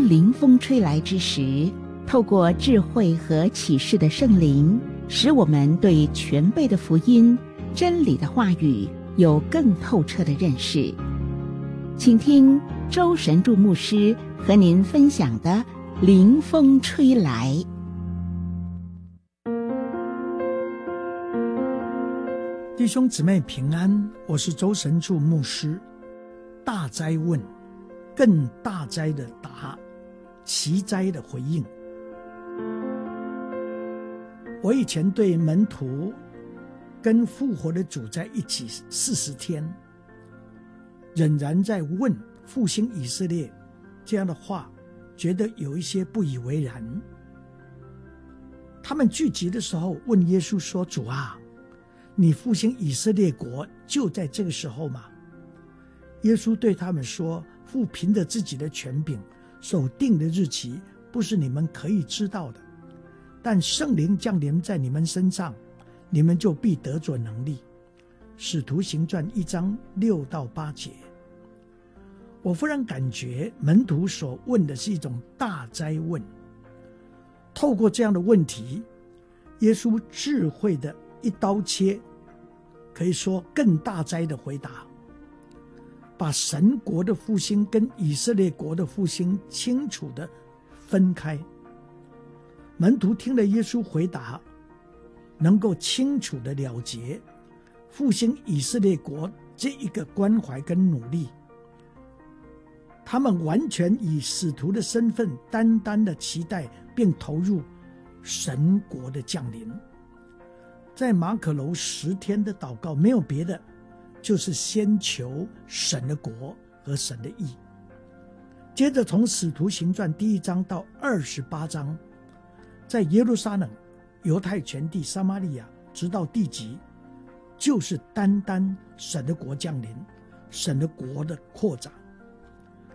临风吹来之时，透过智慧和启示的圣灵，使我们对全备的福音、真理的话语有更透彻的认识。请听周神助牧师和您分享的临风吹来。 弟兄姊妹平安，我是周神助牧师。大灾问，更大灾的答，奇灾的回应。我以前对门徒跟复活的主在一起40天，仍然在问复兴以色列这样的话，觉得有一些不以为然。他们聚集的时候问耶稣说，主啊，你复兴以色列国就在这个时候吗？耶稣对他们说，父凭着自己的权柄所定的日期不是你们可以知道的，但圣灵降临在你们身上，你们就必得着能力。使徒行传1章6到8节。我忽然感觉门徒所问的是一种大灾问。透过这样的问题，耶稣智慧的一刀切，可以说更大灾的回答，把神国的复兴跟以色列国的复兴清楚的分开。门徒听了耶稣回答，能够清楚的了结复兴以色列国这一个关怀跟努力。他们完全以使徒的身份单单的期待并投入神国的降临。在马可楼10天的祷告没有别的，就是先求神的国和神的义。接着从使徒行传1章到28章，在耶路撒冷、犹太全地、撒玛利亚直到地极，就是单单神的国降临，神的国的扩展。